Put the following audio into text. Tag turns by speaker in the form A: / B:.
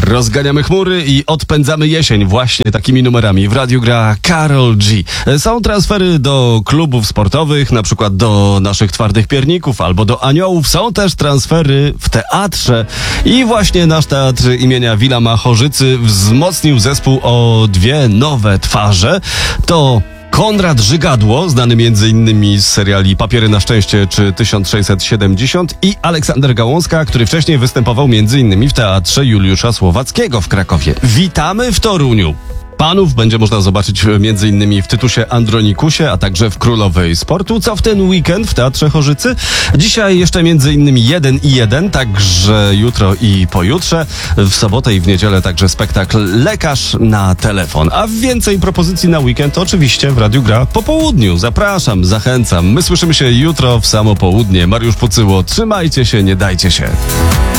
A: Rozganiamy chmury i odpędzamy jesień właśnie takimi numerami. W radiu gra Karol G. Są transfery do klubów sportowych, na przykład do naszych twardych pierników albo do Aniołów. Są też transfery w teatrze i właśnie nasz teatr imienia Wilama Chorzycy wzmocnił zespół o dwie nowe twarze. To Konrad Żygadło, znany m.in. z seriali Papiery na szczęście czy 1670 i Aleksander Gałązka, który wcześniej występował m.in. w Teatrze Juliusza Słowackiego w Krakowie. Witamy w Toruniu. Panów będzie można zobaczyć m.in. w Tytusie Andronikusie, a także w Królowej Sportu. Co w ten weekend w Teatrze Chorzycy? Dzisiaj jeszcze m.in. 1+1, także jutro i pojutrze. W sobotę i w niedzielę także spektakl Lekarz na telefon. A więcej propozycji na weekend oczywiście w Radiu Gra po południu. Zapraszam, zachęcam. My słyszymy się jutro w samo południe. Mariusz Pucyło, trzymajcie się, nie dajcie się.